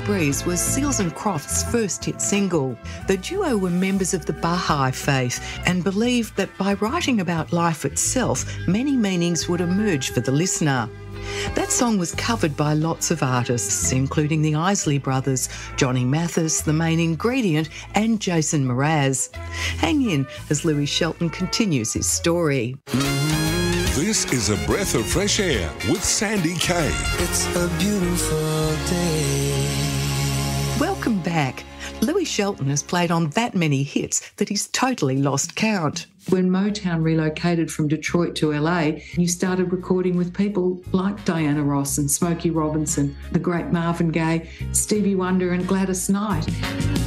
Breeze was Seals and Crofts' first hit single. The duo were members of the Baha'i faith and believed that by writing about life itself, many meanings would emerge for the listener. That song was covered by lots of artists, including the Isley Brothers, Johnny Mathis, The Main Ingredient and Jason Mraz. Hang in as Louis Shelton continues his story. This is A Breath of Fresh Air with Sandy Kay. It's a beautiful day. Welcome back. Louis Shelton has played on that many hits that he's totally lost count. When Motown relocated from Detroit to LA, you started recording with people like Diana Ross and Smokey Robinson, the great Marvin Gaye, Stevie Wonder and Gladys Knight.